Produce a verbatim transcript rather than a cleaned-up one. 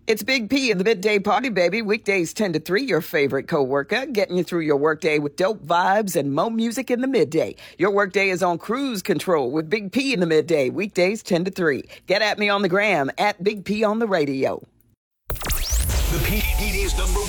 It's Big P in the Midday Party, baby. Weekdays ten to three, your favorite coworker, getting you through your workday with dope vibes and mo music in the midday. Your workday is on cruise control with Big P in the midday, weekdays ten to three. Get at me on the gram, at Big P on the radio. The P D D's number